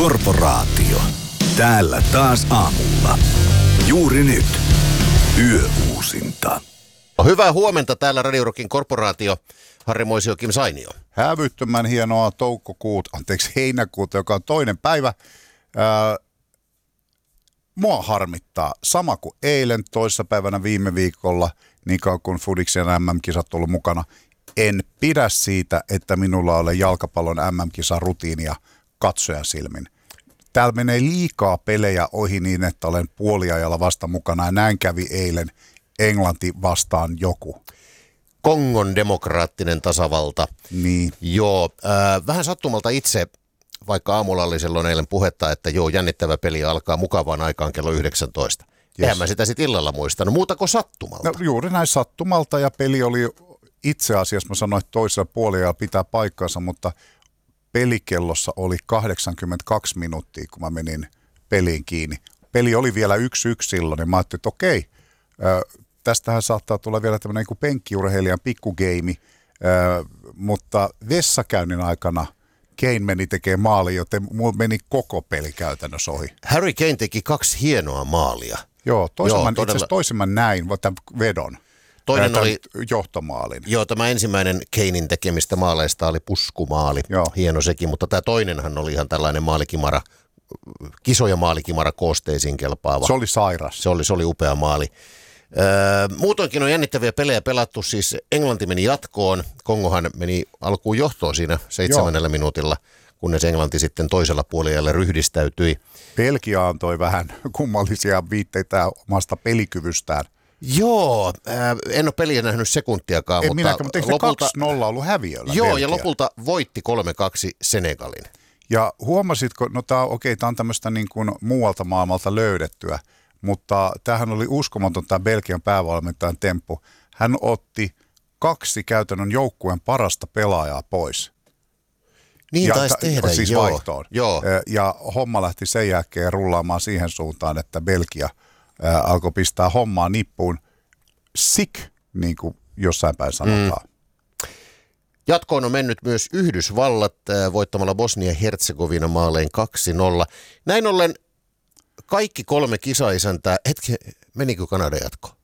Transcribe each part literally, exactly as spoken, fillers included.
Korporaatio. Täällä taas aamulla. Juuri nyt. Yöuusinta. Hyvää huomenta täällä Radio Rockin Korporaatio. Harri Moisio, Kim Sainio. Hävyttömän hienoa toukokuuta, anteeksi heinäkuuta, joka on toinen päivä. Ää, mua harmittaa sama kuin eilen, toissapäivänä viime viikolla, niin kauan kun Fudiksen M M-kisat ollut mukana. En pidä siitä, että minulla ole jalkapallon M M-kisan rutiinia katsojan silmin. Täällä menee liikaa pelejä ohi niin, että olen puoliajalla vasta mukana ja näin kävi eilen Englanti vastaan joku. Kongon demokraattinen tasavalta. Niin. Joo, äh, vähän sattumalta itse, vaikka aamulla oli silloin eilen puhetta, että joo, jännittävä peli alkaa mukavaan aikaan kello yhdeksäntoista. Yes. Eihän mä sitä sitten illalla muistanut, muuta kuin sattumalta. No, juuri näin sattumalta ja peli oli itse asiassa, mä sanoin, että toisella puolella pitää paikkansa, mutta pelikellossa oli kahdeksankymmentäkaksi minuuttia, kun mä menin peliin kiinni. Peli oli vielä yksi yksi silloin, niin mä ajattelin, että okei, äh, tästähän saattaa tulla vielä tämmöinen niin kuin penkkiurheilijan pikkugeimi, äh, mutta vessakäynnin aikana Kane meni tekemään maali, joten mulla meni koko peli käytännössä ohi. Harry Kane teki kaksi hienoa maalia. Joo, toisen itse asiassa toisen mä näin, tämän vedon. Toinen tämän oli johtomaalin. Joo, tämä ensimmäinen Kanein tekemistä maaleista oli puskumaali. Joo. Hieno sekin, mutta tämä toinenhan oli ihan tällainen maalikimara, kisoja maalikimara koosteisiin kelpaava. Se oli sairas. Se oli, se oli upea maali. Öö, muutoinkin on jännittäviä pelejä pelattu, siis Englanti meni jatkoon, Kongohan meni alkuun johtoon siinä seitsemännellä minuutilla, kunnes Englanti sitten toisella puolella ryhdistäytyi. Belgia antoi vähän kummallisia viitteitä omasta pelikyvystään. Joo, äh, en ole peliä nähnyt sekuntiakaan, en mutta minäkään, mutta eikö lopulta kaksi nolla ollut häviöllä? Joo, Belgia? Ja lopulta voitti kolme kaksi Senegalin. Ja huomasitko, no tämä okei, okay, tämä on tämmöistä niin kuin muualta maailmalta löydettyä, mutta tämähän oli uskomaton tämä Belgian päävalmentajan temppu. Hän otti kaksi käytännön joukkueen parasta pelaajaa pois. Niin ja, taisi tehdä, siis joo. vaihtoon. Joo. Ja homma lähti sen jälkeen rullaamaan siihen suuntaan, että Belgia ää, alkoi pistää hommaa nippuun. Sick, niin kuin jossain päin sanotaan. Mm. Jatkoon on mennyt myös Yhdysvallat äh, voittamalla Bosnia-Herzegovina maalein kaksi nolla. Näin ollen kaikki kolme kisaisäntää, hetki, menikö Kanada jatkoon?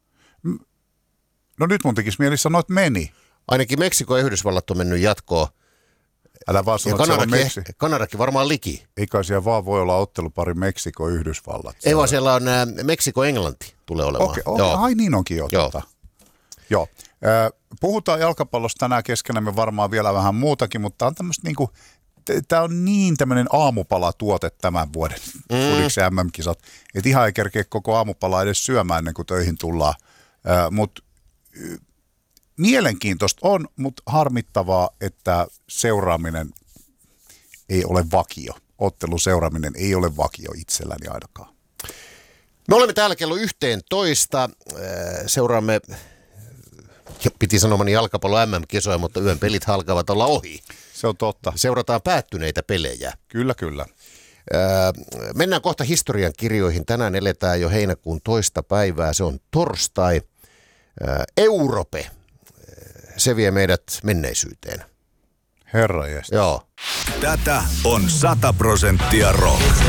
No nyt mun tekisi mieli sanoa, että meni. Ainakin Meksiko ja Yhdysvallat on mennyt jatkoon. Älä vaan sano, että siellä on Meksi... Kanadakin varmaan liki. Eikä siellä vaan voi olla ottelupari Meksiko-Yhdysvallat. Ei vaan siellä on ä, Meksiko-Englanti tulee olemaan. Okei, okay, okay. Ai niin onkin jo. Joo. Tota. Joo. Puhutaan jalkapallosta tänään keskenämme varmaan vielä vähän muutakin, mutta on tämmöistä niinku, tämä on niin tämmöinen aamupalatuote tämän vuoden mm. Fudiksen M M-kisat, että ihan ei kerkeä koko aamupalaa edes syömään ennen kuin töihin tullaan. Mutta mielenkiintoista on, mutta harmittavaa, että seuraaminen ei ole vakio. Ottelun seuraaminen ei ole vakio itselläni ainakaan. Me olemme täällä kello yhteentoista. Seuraamme, piti sanomani jalkapallo M M-kisoja, mutta yön pelit alkavat olla ohi. Se on totta. Seurataan päättyneitä pelejä. Kyllä, kyllä. Mennään kohta historian kirjoihin. Tänään eletään jo heinäkuun toista päivää. Se on torstai. Europe. Se vie meidät menneisyyteen. Herra jästä. Joo. Tätä on sata prosenttia rock.